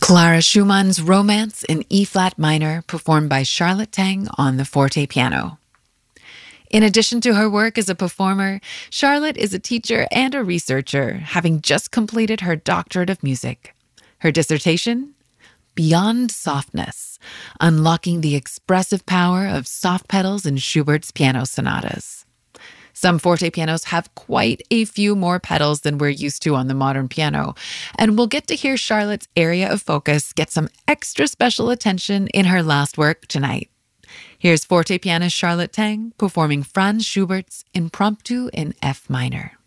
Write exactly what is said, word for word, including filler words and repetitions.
Clara Schumann's Romance in E-flat minor, performed by Charlotte Tang on the forte piano. In addition to her work as a performer, Charlotte is a teacher and a researcher, having just completed her doctorate of music. Her dissertation? Beyond Softness, Unlocking the Expressive Power of Soft Pedals in Schubert's Piano Sonatas. Some forte pianos have quite a few more pedals than we're used to on the modern piano, and we'll get to hear Charlotte's area of focus get some extra special attention in her last work tonight. Here's forte pianist Charlotte Tang performing Franz Schubert's Impromptu in F minor.